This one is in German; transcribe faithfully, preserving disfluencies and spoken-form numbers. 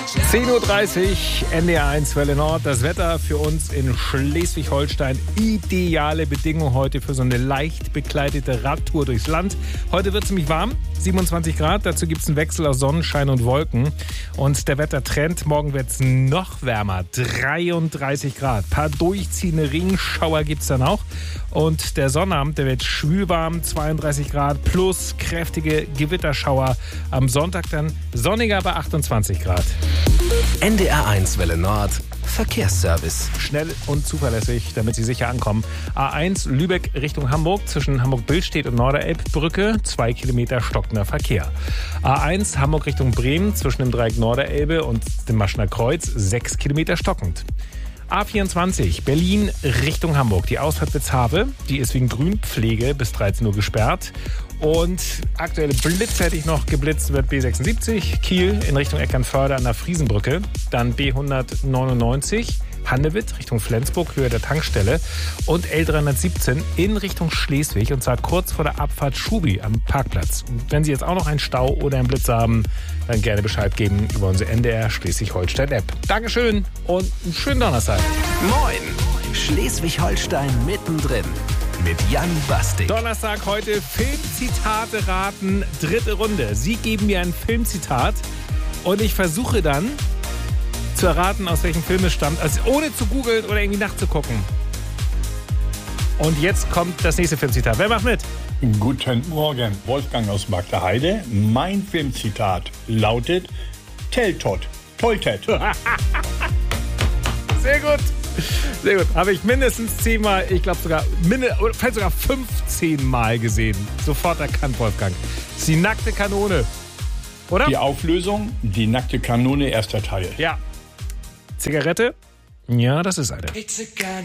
zehn Uhr dreißig, N D R eins Welle Nord. Das Wetter für uns in Schleswig-Holstein. Ideale Bedingungen heute für so eine leicht bekleidete Radtour durchs Land. Heute wird es ziemlich warm, siebenundzwanzig Grad. Dazu gibt es einen Wechsel aus Sonnenschein und Wolken. Und der Wettertrend, morgen wird es noch wärmer, dreiunddreißig Grad. Ein paar durchziehende Regenschauer gibt es dann auch. Und der Sonnabend, der wird schwülwarm, zweiunddreißig Grad plus kräftige Gewitterschauer. Am Sonntag dann sonniger bei achtundzwanzig Grad. N D R eins Welle Nord Verkehrsservice. Schnell und zuverlässig, damit Sie sicher ankommen. A eins Lübeck Richtung Hamburg zwischen Hamburg-Billstedt und Norderelbbrücke, zwei Kilometer stockender Verkehr. A eins Hamburg Richtung Bremen zwischen dem Dreieck Norderelbe und dem Maschner Kreuz, sechs Kilometer stockend. A vierundzwanzig Berlin Richtung Hamburg. Die Ausfahrt Witzhabe, die ist wegen Grünpflege bis dreizehn Uhr gesperrt. Und aktuelle blitzzeitig noch geblitzt wird B sechsundsiebzig Kiel in Richtung Eckernförde an der Friesenbrücke. Dann B hundertneunundneunzig Handewitt Richtung Flensburg, Höhe der Tankstelle. Und L dreihundertsiebzehn in Richtung Schleswig, und zwar kurz vor der Abfahrt Schubi am Parkplatz. Und wenn Sie jetzt auch noch einen Stau oder einen Blitz haben, dann gerne Bescheid geben über unsere N D R Schleswig-Holstein-App. Dankeschön und einen schönen Donnerstag. Moin! Schleswig-Holstein mittendrin. Mit Jan Bastik. Donnerstag heute Filmzitate raten, dritte Runde. Sie geben mir ein Filmzitat und ich versuche dann zu erraten, aus welchem Film es stammt, also ohne zu googeln oder irgendwie nachzugucken. Und jetzt kommt das nächste Filmzitat. Wer macht mit? Guten Morgen, Wolfgang aus Magdeheide. Mein Filmzitat lautet Teltot, Tolltet. Sehr gut. Sehr gut. Habe ich mindestens zehnmal, ich glaube sogar, minde, oder vielleicht sogar fünfzehn Mal gesehen. Sofort erkannt, Wolfgang. Das ist die nackte Kanone. Oder? Die Auflösung, die nackte Kanone, erster Teil. Ja. Zigarette? Ja, das ist eine.